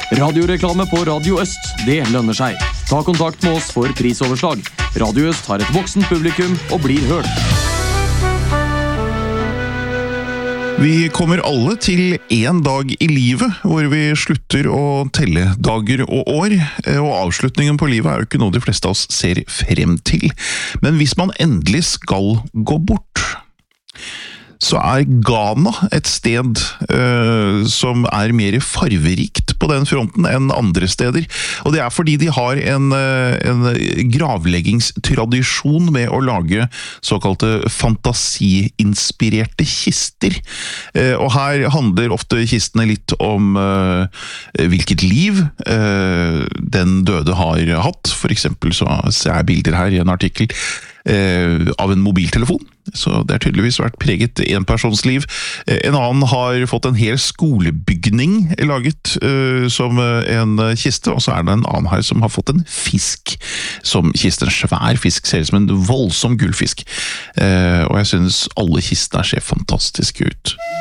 Radioreklame på Radio Øst, det lønner seg. Ta kontakt med oss for prisoverslag. Radio Øst har et voksent publikum og blir hørt. Vi kommer alle til en dag i livet hvor vi slutter å telle dager og år, og avslutningen på livet er jo ikke noe de fleste av oss ser frem til. Men hvis man endelig skal gå bort, så er Ghana et sted som er mer farverikt på den fronten enn andre steder. Og det er fordi de har en gravleggingstradisjon med å lage såkalte fantasiinspirerte kister. Og her handler ofte kistene litt om hvilket liv den døde har hatt. For eksempel så ser jeg bilder her i en artikkel av en mobiltelefon. Så det har tydeligvis vært preget en persons liv. En annen har fått en hel skolebygning laget som en kiste, og så er det en annen her som har fått en fisk som kiste. En svær fisk, ser ut som en voldsom gullfisk. Og jeg synes alle kistene ser fantastiske ut.